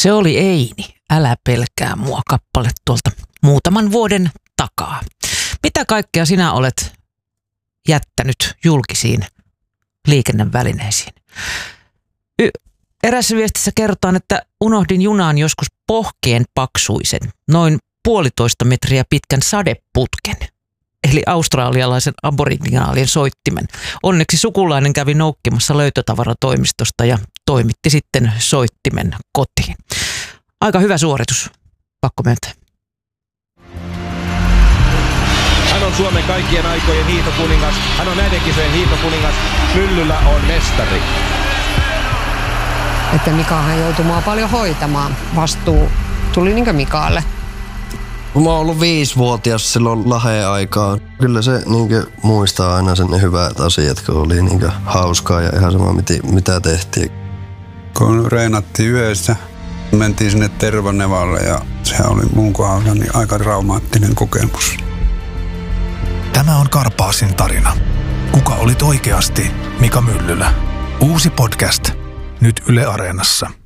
Se oli Eini, Älä pelkää mua -kappale tuolta muutaman vuoden takaa. Mitä kaikkea sinä olet jättänyt julkisiin liikennevälineisiin? Erässä viestissä kerrotaan, että unohdin junaan joskus pohkeen paksuisen, noin 1,5 metriä pitkän sadeputken, eli australialaisen aboriginaalin soittimen. Onneksi sukulainen kävi noukkimassa löytötavaratoimistosta ja toimitti sitten soittimen kotiin. Aika hyvä suoritus, pakko myöntää. Hän on Suomen kaikkien aikojen hiihtokuningas. Hän on näiden kisojen hiihtokuningas. Myllylä on mestari. Että Mikahan joutui mua paljon hoitamaan. Vastuu tuli niinkö Mikaalle. Mä oon ollut 5-vuotias silloin Laheen aikaan. Kyllä se muistaa aina sen hyvät asiat, kun oli hauskaa ja ihan sama mitä tehtiin. Kun reenattiin yössä, mentiin sinne Tervanevalle ja se oli mun kohdalla niin aika traumaattinen kokemus. Tämä on Karpaasin tarina. Kuka olit oikeasti Mika Myllylä? Uusi podcast nyt Yle Areenassa.